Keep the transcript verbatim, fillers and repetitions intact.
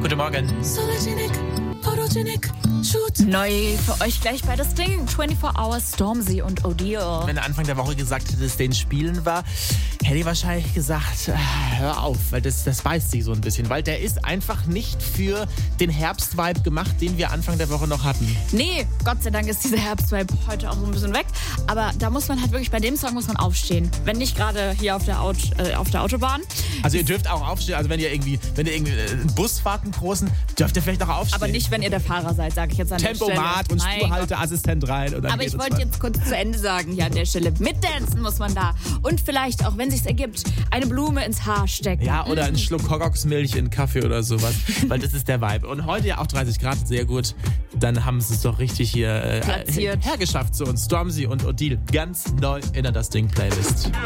Guten Morgen. Neu für euch gleich bei das Ding. vierundzwanzig Hours, Stormzy und Odile. Wenn er Anfang der Woche gesagt hätte, dass den Spielen war, hätte ich wahrscheinlich gesagt, hör auf, weil das, das beißt sich so ein bisschen. Weil der ist einfach nicht für den Herbstvibe gemacht, den wir Anfang der Woche noch hatten. Nee, Gott sei Dank ist dieser Herbstvibe heute auch so ein bisschen weg. Aber da muss man halt wirklich, bei dem Song muss man aufstehen. Wenn nicht gerade hier auf der, Aut- äh, auf der Autobahn. Also ihr dürft auch aufstehen, also wenn ihr irgendwie, wenn ihr irgendwie einen Bus fahrt, einen großen, dürft ihr vielleicht auch aufstehen. Aber nicht, wenn ihr der Fahrer seid, sage ich jetzt an der Stelle. Tempomat und Spurhalteassistent rein. Und dann Aber geht ich es wollte weiter. jetzt kurz zu Ende sagen hier an der Stelle. Mitdancen muss man da. Und vielleicht, auch wenn sich's ergibt, eine Blume ins Haar stecken. Ja, oder einen Schluck Kokoxmilch in Kaffee oder sowas. Weil das ist der Vibe. Und heute ja auch dreißig Grad, sehr gut. Dann haben sie es doch richtig hier äh, Platziert. hergeschafft zu uns. Stormzy und Odile. Ganz neu in der Das Ding Playlist.